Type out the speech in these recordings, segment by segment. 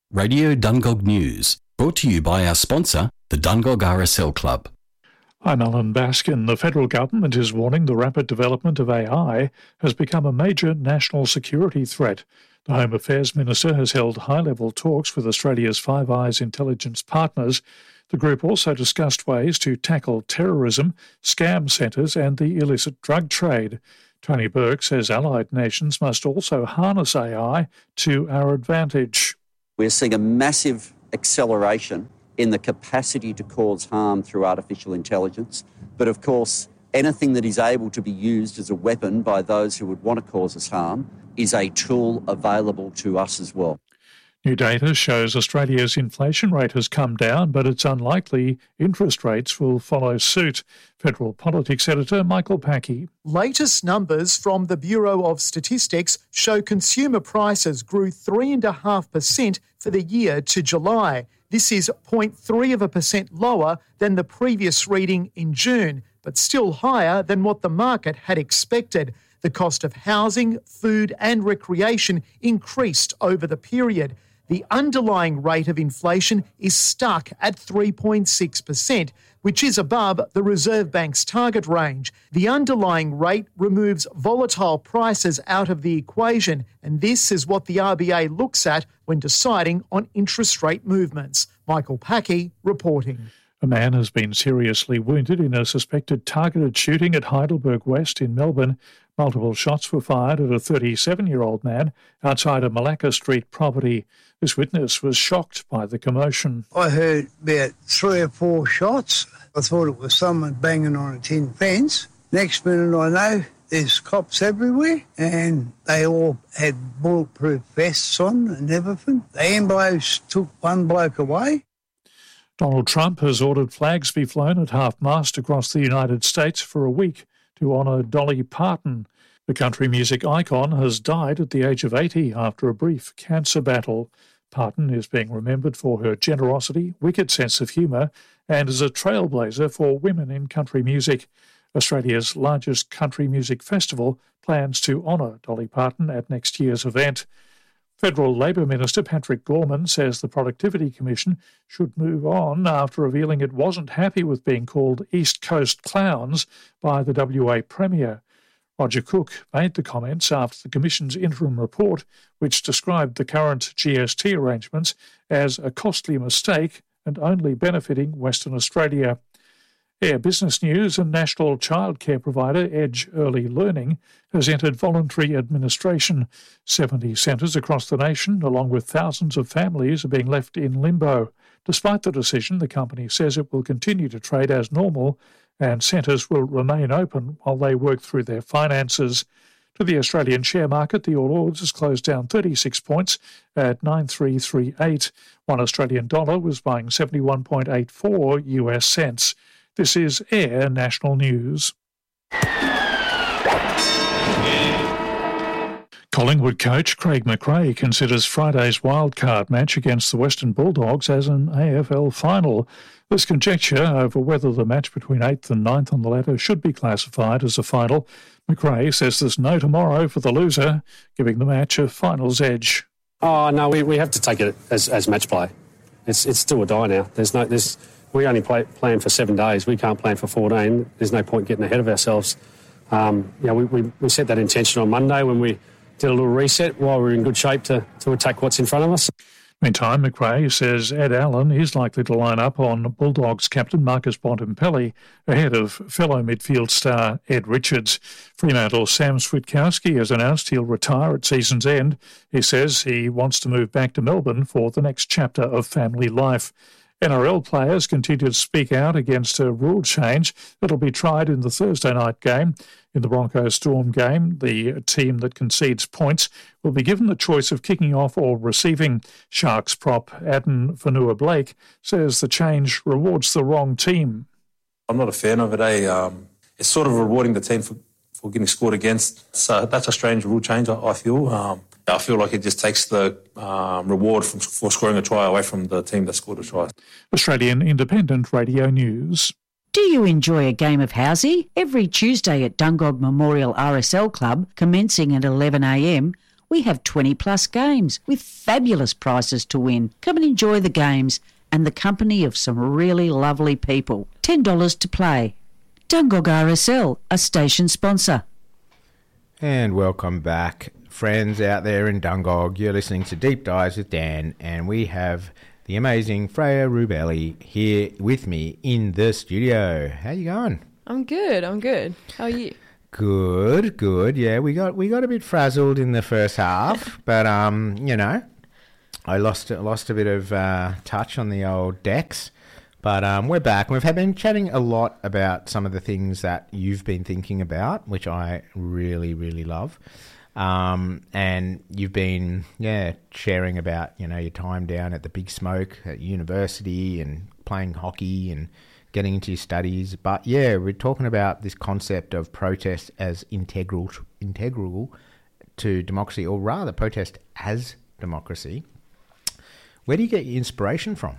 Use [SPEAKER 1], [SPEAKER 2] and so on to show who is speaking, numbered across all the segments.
[SPEAKER 1] Radio Dungog News, brought to you by our sponsor, the Dungog RSL Club.
[SPEAKER 2] I'm Alan Baskin. The federal government is warning the rapid development of AI has become a major national security threat. The Home Affairs Minister has held high-level talks with Australia's Five Eyes intelligence partners. The group also discussed ways to tackle terrorism, scam centres and the illicit drug trade. Tony Burke says allied nations must also harness AI to our advantage.
[SPEAKER 3] We're seeing a massive acceleration in the capacity to cause harm through artificial intelligence. But of course, anything that is able to be used as a weapon by those who would want to cause us harm is a tool available to us as well.
[SPEAKER 2] New data shows Australia's inflation rate has come down, but it's unlikely interest rates will follow suit. Federal Politics Editor Michael Packey.
[SPEAKER 4] Latest numbers from the Bureau of Statistics show consumer prices grew 3.5% for the year to July. This is 0.3% lower than the previous reading in June, but still higher than what the market had expected. The cost of housing, food and recreation increased over the period. The underlying rate of inflation is stuck at 3.6%, which is above the Reserve Bank's target range. The underlying rate removes volatile prices out of the equation, and this is what the RBA looks at when deciding on interest rate movements. Michael Packey reporting.
[SPEAKER 2] A man has been seriously wounded in a suspected targeted shooting at Heidelberg West in Melbourne. Multiple shots were fired at a 37-year-old man outside a Malacca Street property. This witness was shocked by the commotion.
[SPEAKER 5] I heard about 3 or 4 shots. I thought it was someone banging on a tin fence. Next minute I know, there's cops everywhere and they all had bulletproof vests on and everything. The ambos took one bloke away.
[SPEAKER 2] Donald Trump has ordered flags be flown at half-mast across the United States for a week to honour Dolly Parton. The country music icon has died at the age of 80 after a brief cancer battle. Parton is being remembered for her generosity, wicked sense of humour, and as a trailblazer for women in country music. Australia's largest country music festival plans to honour Dolly Parton at next year's event. Federal Labor Minister Patrick Gorman says the Productivity Commission should move on after revealing it wasn't happy with being called East Coast clowns by the WA Premier. Roger Cook made the comments after the Commission's interim report, which described the current GST arrangements as a costly mistake and only benefiting Western Australia. Air Business News and national childcare provider Edge Early Learning has entered voluntary administration. 70 centres across the nation, along with thousands of families, are being left in limbo. Despite the decision, the company says it will continue to trade as normal and centres will remain open while they work through their finances. To the Australian share market, the All Ords has closed down 36 points at 9338. One Australian dollar was buying 71.84 US cents. This is Air National News. Collingwood coach Craig McRae considers Friday's wildcard match against the Western Bulldogs as an AFL final. There's conjecture over whether the match between 8th and 9th on the ladder should be classified as a final. McRae says there's no tomorrow for the loser, giving the match a finals edge.
[SPEAKER 6] Oh, no, we have to take it as match play. It's do or die now. We only plan for 7 days. We can't plan for 14. There's no point getting ahead of ourselves. We set that intention on Monday when we did a little reset while we're in good shape to attack what's in front of us.
[SPEAKER 2] Meantime, McRae says Ed Allen is likely to line up on Bulldogs captain Marcus Bontempelli ahead of fellow midfield star Ed Richards. Fremantle's Sam Switkowski has announced he'll retire at season's end. He says he wants to move back to Melbourne for the next chapter of family life. NRL players continue to speak out against a rule change that'll be tried in the Thursday night game. In the Broncos Storm game, the team that concedes points will be given the choice of kicking off or receiving. Sharks prop Aden Fanua-Blake says the change rewards the wrong team.
[SPEAKER 7] I'm not a fan of it. It's sort of rewarding the team for getting scored against. So that's a strange rule change, I feel. I feel like it just takes the reward for scoring a try away from the team that scored a try.
[SPEAKER 2] Australian Independent Radio News.
[SPEAKER 8] Do you enjoy a game of housey? Every Tuesday at Dungog Memorial RSL Club, commencing at 11 a.m, we have 20 plus games with fabulous prizes to win. Come and enjoy the games and the company of some really lovely people. $10 to play. Dungog RSL, a station sponsor.
[SPEAKER 9] And welcome back, friends out there in Dungog. You're listening to Deep Dives with Dan, and we have the amazing Freya Rubelli here with me in the studio. How you going?
[SPEAKER 10] I'm good. How are you?
[SPEAKER 9] Good. Yeah, we got a bit frazzled in the first half, but you know, I lost a bit of touch on the old decks. But we're back. We've been chatting a lot about some of the things that you've been thinking about, which I really, really love. And you've been, sharing about, your time down at the Big Smoke at university and playing hockey and getting into your studies. But, we're talking about this concept of protest as integral to democracy, or rather protest as democracy. Where do you get your inspiration from?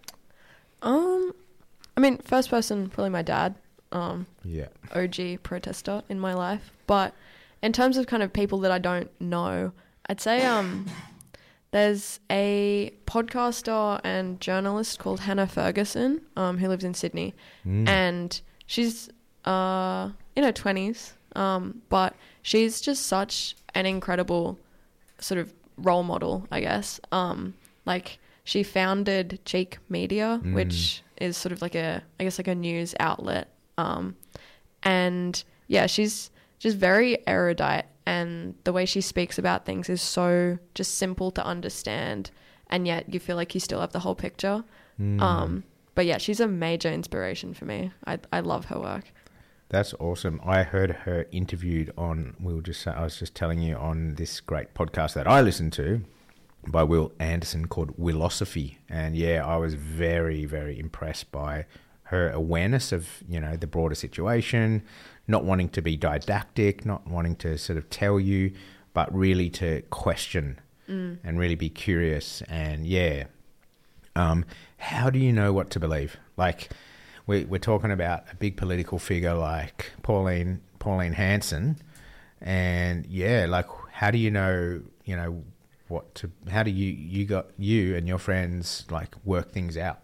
[SPEAKER 10] I mean, first person, probably my dad. OG protester in my life. But in terms of kind of people that I don't know, I'd say there's a podcaster and journalist called Hannah Ferguson, who lives in Sydney. And she's in her 20s, but she's just such an incredible sort of role model, I guess. Like, she founded Cheek Media, which is sort of like a news outlet. And yeah, she's just very erudite, and the way she speaks about things is so just simple to understand, and yet you feel like you still have the whole picture. But yeah, she's a major inspiration for me. I love her work.
[SPEAKER 9] That's awesome. I heard her interviewed on, I was just telling you, on this great podcast that I listen to by Will Anderson called Willosophy. And I was very, very impressed by her awareness of, the broader situation, not wanting to be didactic, not wanting to sort of tell you, but really to question and really be curious. And how do you know what to believe? Like, we're talking about a big political figure like Pauline Hanson, and like, how do you know, how do you and your friends like work things out?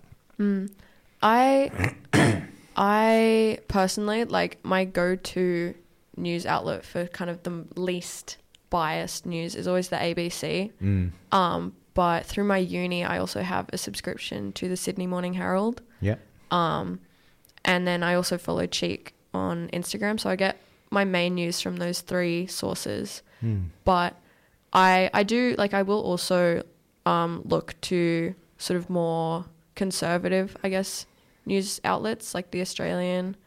[SPEAKER 9] I personally, like, my go-to news outlet for kind of the least biased news is always the ABC. But through my uni, I also have a subscription to the Sydney Morning Herald. And then I also follow Cheek on Instagram, so I get my main news from those three sources. But I do, like, I will also look to sort of more conservative, I guess, news outlets like The Australian,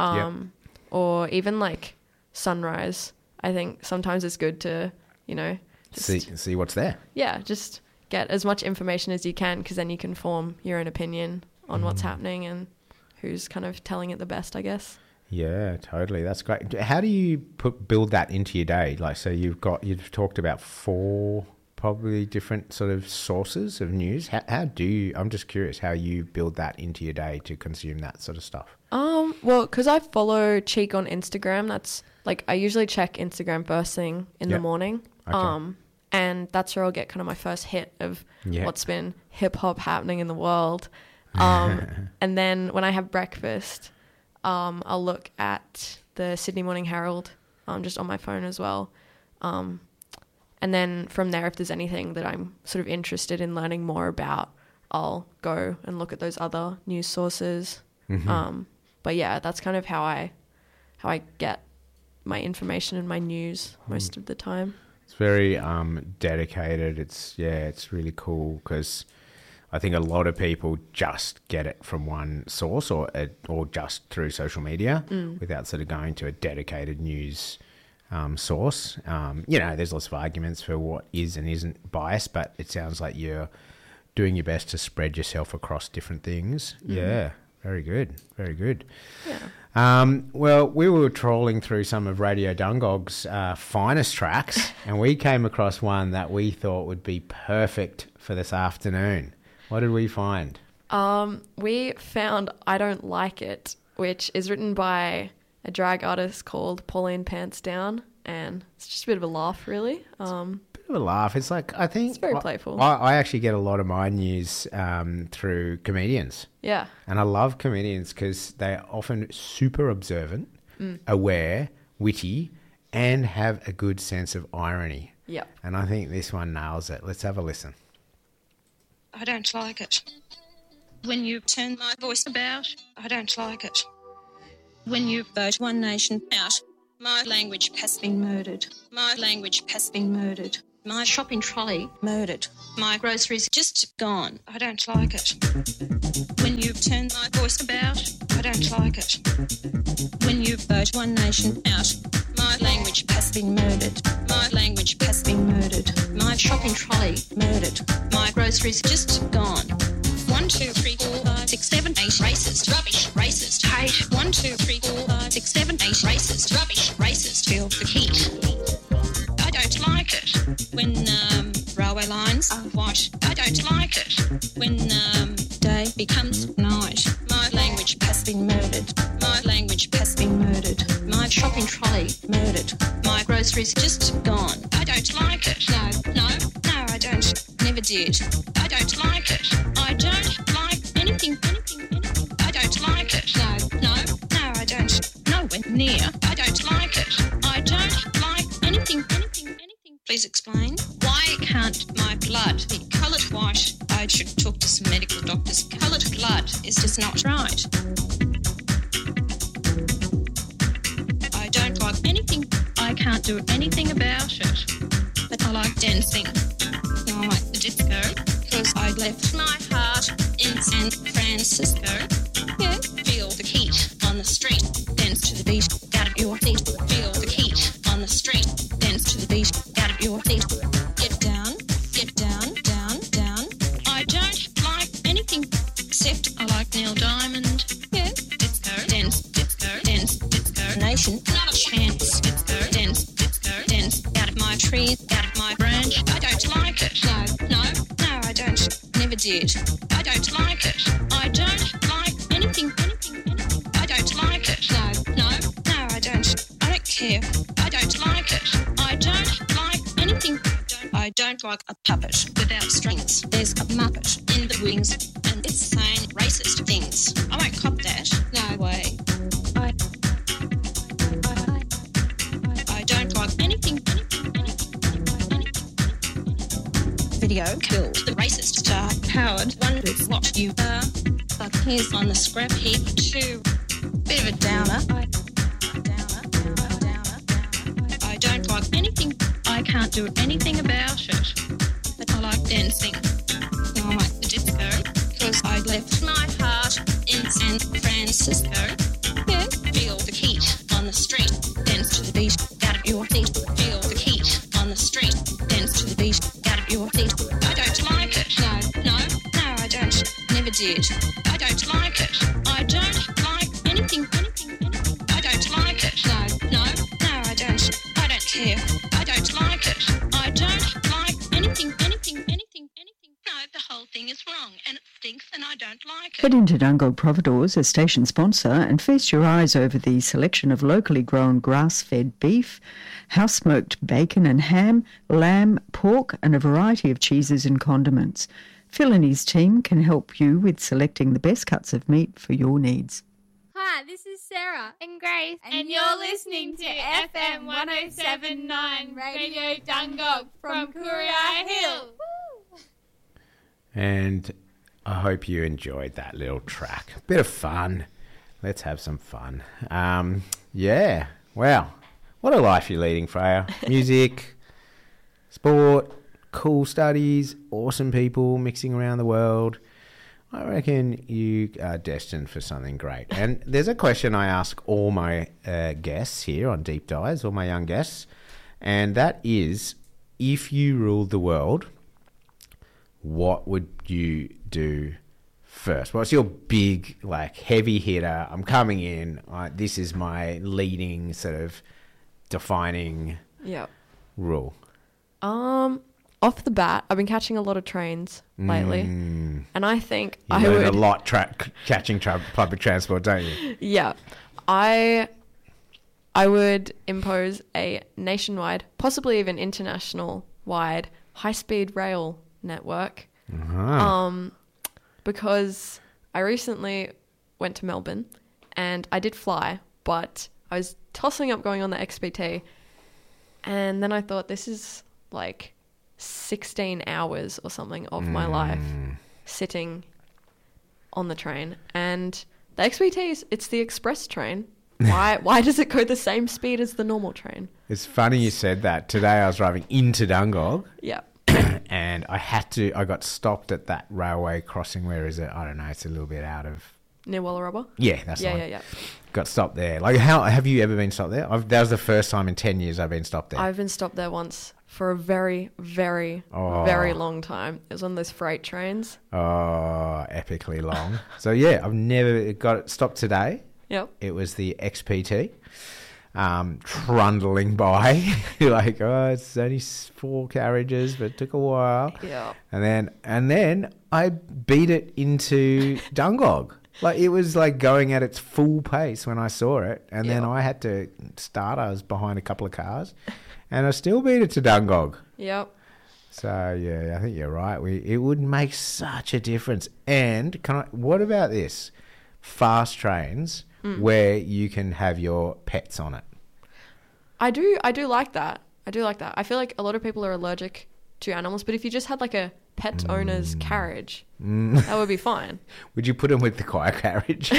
[SPEAKER 9] or even like Sunrise. I think sometimes it's good to, just see what's there.
[SPEAKER 10] Yeah, just get as much information as you can, because then you can form your own opinion on what's happening and who's kind of telling it the best, I guess.
[SPEAKER 9] Yeah, totally. That's great. How do you build that into your day? Like, so you've talked about 4 probably different sort of sources of news. How do you, I'm just curious how you build that into your day to consume that sort of stuff.
[SPEAKER 10] Well, because I follow Cheek on Instagram, that's like, I usually check Instagram first thing in the morning. Okay. And that's where I'll get kind of my first hit of what's been hip hop happening in the world. And then when I have breakfast, I'll look at the Sydney Morning Herald, just on my phone as well. And then from there, if there's anything that I'm sort of interested in learning more about, I'll go and look at those other news sources. But yeah, that's kind of how I get my information and my news most of the time.
[SPEAKER 9] It's very dedicated. It's really cool, because I think a lot of people just get it from one source or just through social media without sort of going to a dedicated news source. There's lots of arguments for what is and isn't biased, but it sounds like you're doing your best to spread yourself across different things. Yeah, very good. Very good. Yeah. Well, we were trolling through some of Radio Dungog's finest tracks, and we came across one that we thought would be perfect for this afternoon. What did we find?
[SPEAKER 10] We found I Don't Like It, which is written by a drag artist called Pauline Pants Down, and it's just a bit of a laugh, really.
[SPEAKER 9] bit of a laugh. It's like, I think...
[SPEAKER 10] It's very playful.
[SPEAKER 9] I actually get a lot of my news through comedians.
[SPEAKER 10] Yeah.
[SPEAKER 9] And I love comedians because they're often super observant, aware, witty, and have a good sense of irony.
[SPEAKER 10] Yeah.
[SPEAKER 9] And I think this one nails it. Let's have a listen.
[SPEAKER 11] I don't like it. When you turn my voice about, I don't like it. When you vote One Nation out, my language has been murdered. My language has been murdered. My shopping trolley murdered. My groceries just gone. I don't like it. When you turn my voice about, I don't like it. When you vote One Nation out, my language has been murdered. My language has been murdered. My shopping trolley murdered. My groceries just gone. 1, 2, 3, 4, 5, 6, 7, 8, racist, rubbish, racist, hate. 1, 2, 3, 4, 5, 6, 7, 8, racist, rubbish, racist, feel the heat. I don't like it when railway lines are white. I don't like it when day becomes night. My language has been murdered. My language has been murdered. My shopping trolley murdered. My groceries just gone. I don't like it. No, I don't. Never did. I don't like it. I don't like anything. I don't like it. No, I don't. Nowhere near. I don't like it. I don't like anything. Please explain. Why can't my blood be coloured white? I should talk to some medical doctors. Coloured blood is just not right. I don't like anything. I can't do anything about it. But I like dancing. I like the disco. Because I left my heart in San Francisco. Yeah, feel the heat on the street. Dance to the beat out of your feet. Feel the heat on the street. Dance to the beat out of your feet. Get down, down, down. I don't like anything except I like Neil Diamond. Yeah, disco, dance, nation, not a chance. Disco, dance, out of my tree, out of my branch. I don't like it. No, I don't. Never did. I don't like it. I don't like anything. I don't like it. No, I don't. I don't care. I don't like it. I don't like anything. I don't like a puppet without strings. There's a muppet in the wings and it's saying racist things. I won't cop that. No way. I don't like anything. Video killed the racist star powered one with what you are. But here's on the scrap heap too. Bit of a downer. I don't like anything. I can't do anything about it. But I like dancing. I like the disco. Because I left my heart in San Francisco. Yeah, feel the heat on the street. Dance to the beat out of your feet. Feel the heat on the street. Dance to the beat out of your feet. I don't like it. No, I don't. Never did. I don't like it. I don't like anything. I don't like it. No, I don't. I don't care. I don't like it. I don't like anything. No, the whole thing is wrong and it stinks and I don't like it.
[SPEAKER 8] Head into Dungog Providores, a station sponsor, and feast your eyes over the selection of locally grown grass-fed beef, house-smoked bacon and ham, lamb, pork, and a variety of cheeses and condiments. Phil and his team can help you with selecting the best cuts of meat for your needs.
[SPEAKER 12] Hi, this is Sarah and Grace, and you're listening to FM 107.9 Radio Dungog from Courier Hill.
[SPEAKER 9] And I hope you enjoyed that little track. Bit of fun. Let's have some fun. Yeah. Wow. What a life you're leading, Freya. Music, sport, cool studies, awesome people mixing around the world. I reckon you are destined for something great. And there's a question I ask all my guests here on Deep Dives, all my young guests, and that is, if you ruled the world, what would you do first? What's your big, heavy hitter? I'm coming in. This is my leading sort of defining rule.
[SPEAKER 10] Off the bat, I've been catching a lot of trains lately, and I think
[SPEAKER 9] you learn a lot catching public transport, don't you?
[SPEAKER 10] Yeah, I would impose a nationwide, possibly even international wide high-speed rail network. Because I recently went to Melbourne and I did fly, but I was tossing up going on the XPT, and then I thought, this is like 16 hours or something of my life sitting on the train. And the XPT, it's the express train. Why does it go the same speed as the normal train?
[SPEAKER 9] It's funny you said that. Today I was driving into Dungog.
[SPEAKER 10] Yeah.
[SPEAKER 9] And I got stopped at that railway crossing. Where is it? I don't know. It's a little bit out of...
[SPEAKER 10] Near Wallarubba?
[SPEAKER 9] Yeah, that's the one.
[SPEAKER 10] Yeah.
[SPEAKER 9] Got stopped there. Like, how have you ever been stopped there? That was the first time in 10 years I've been stopped there.
[SPEAKER 10] I've been stopped there once for a very, very, very long time. It was on those freight trains.
[SPEAKER 9] Oh, epically long. So, yeah, I've never got it stopped today.
[SPEAKER 10] Yep.
[SPEAKER 9] It was the XPT. Trundling by. You're like, oh, it's only 4 carriages, but it took a while.
[SPEAKER 10] Yeah.
[SPEAKER 9] And then I beat it into Dungog. Like, it was like going at its full pace when I saw it. And then I had to start. I was behind a couple of cars. And I still beat it to Dungog.
[SPEAKER 10] Yep.
[SPEAKER 9] So, yeah, I think you're right. It would make such a difference. And what about this? Fast trains where you can have your pets on it.
[SPEAKER 10] I do like that. I feel like a lot of people are allergic to animals, but if you just had like a pet owner's carriage, that would be fine.
[SPEAKER 9] Would you put them with the quiet carriage?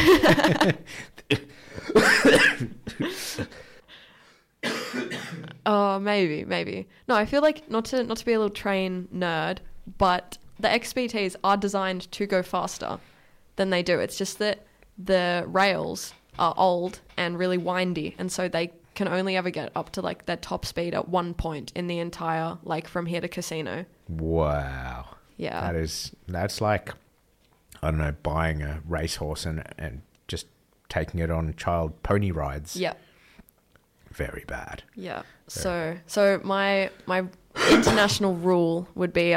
[SPEAKER 10] Oh, maybe. No, I feel like not to be a little train nerd, but the XPTs are designed to go faster than they do. It's just that the rails are old and really windy, and so they can only ever get up to like their top speed at one point in the entire, like from here to Casino.
[SPEAKER 9] Wow.
[SPEAKER 10] Yeah.
[SPEAKER 9] That's like, I don't know, buying a racehorse and just taking it on child pony rides.
[SPEAKER 10] Yep.
[SPEAKER 9] Very bad.
[SPEAKER 10] Yeah. So my international rule would be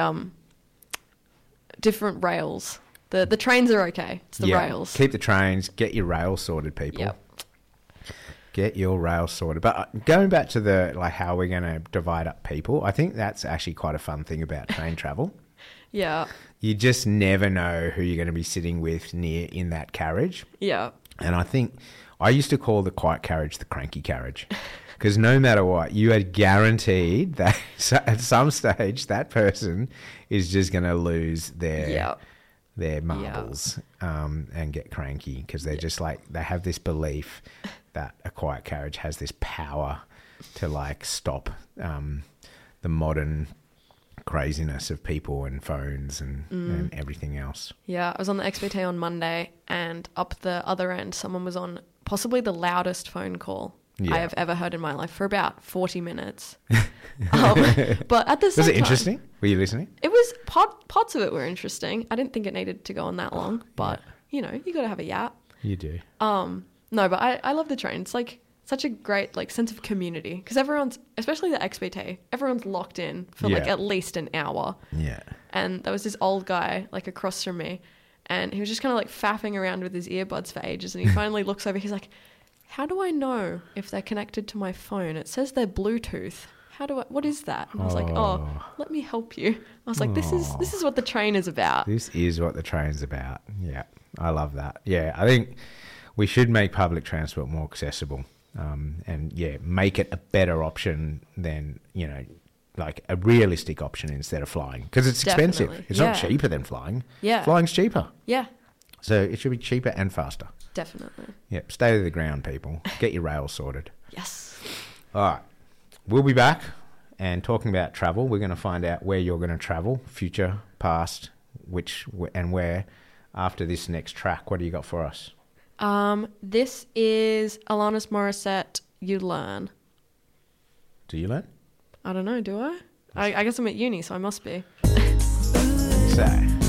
[SPEAKER 10] different rails. The trains are okay. It's the rails.
[SPEAKER 9] Keep the trains. Get your rails sorted, people.
[SPEAKER 10] Yep.
[SPEAKER 9] Get your rails sorted. But going back to the how we're going to divide up people, I think that's actually quite a fun thing about train travel.
[SPEAKER 10] Yeah.
[SPEAKER 9] You just never know who you're going to be sitting with in that carriage.
[SPEAKER 10] Yeah.
[SPEAKER 9] And I think I used to call the quiet carriage the cranky carriage. Because no matter what, you are guaranteed that at some stage that person is just going to lose their marbles and get cranky because they're just like, they have this belief that a quiet carriage has this power to stop the modern craziness of people and phones and everything else.
[SPEAKER 10] Yeah, I was on the XPT on Monday, and up the other end someone was on possibly the loudest phone call I have ever heard in my life for about 40 minutes. But at the same time...
[SPEAKER 9] Was it interesting? Were you listening?
[SPEAKER 10] It was... Parts of it were interesting. I didn't think it needed to go on that long, but, you got to have a yap.
[SPEAKER 9] You do.
[SPEAKER 10] No, but I love the train. It's like such a great sense of community because everyone's, especially the XPT, everyone's locked in for at least an hour.
[SPEAKER 9] Yeah.
[SPEAKER 10] And there was this old guy across from me, and he was just kind of faffing around with his earbuds for ages, and he finally looks over, he's like, how do I know if they're connected to my phone? It says they're Bluetooth. What is that? And I was like, let me help you. I was like, this is what the train is about.
[SPEAKER 9] This is what the train's about. Yeah, I love that. Yeah, I think we should make public transport more accessible and, make it a better option than, a realistic option instead of flying. Because it's expensive. It's not cheaper than flying.
[SPEAKER 10] Yeah.
[SPEAKER 9] Flying's cheaper.
[SPEAKER 10] Yeah.
[SPEAKER 9] So it should be cheaper and faster.
[SPEAKER 10] Definitely.
[SPEAKER 9] Yep, stay to the ground, people. Get your rails sorted.
[SPEAKER 10] Yes.
[SPEAKER 9] All right. We'll be back and talking about travel. We're going to find out where you're going to travel, future, past, which and where, after this next track. What do you got for us?
[SPEAKER 10] This is Alanis Morissette, You Learn.
[SPEAKER 9] Do you learn?
[SPEAKER 10] I don't know, do I? I guess I'm at uni, so I must be.
[SPEAKER 9] So...